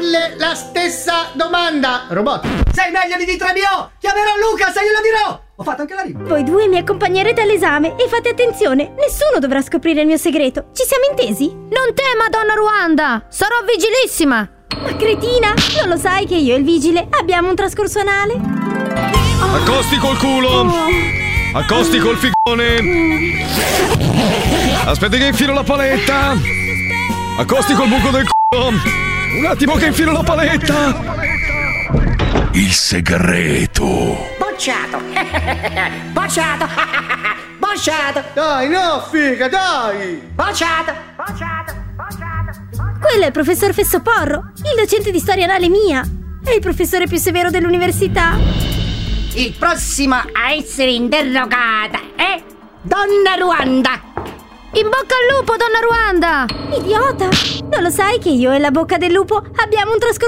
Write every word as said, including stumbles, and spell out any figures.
mille la stessa domanda. Robot. Sei meglio di Di Trebio! Chiamerò Luca se glielo dirò! Ho fatto anche la rima. Voi due mi accompagnerete all'esame e fate attenzione, nessuno dovrà scoprire il mio segreto. Ci siamo intesi? Non te, Madonna Ruanda! Sarò vigilissima! Ma cretina, non lo sai che io e il vigile abbiamo un trascorso anale? Oh. Accosti col culo! Oh. Accosti col figone! Aspetti che infilo la paletta! Accosti col buco del culo! Un attimo che infilo la paletta! Il segreto! Bocciato! Bocciato! Bocciato! Dai, no, figa, dai! Bocciato! Bocciato! Bocciato! Quello è il professor Fessoporro, il docente di storia anale mia. È il professore più severo dell'università. Il prossimo a essere interrogata è Donna Ruanda. In bocca al lupo, Donna Ruanda! Idiota! Non lo sai che io e la bocca del lupo abbiamo un trascorso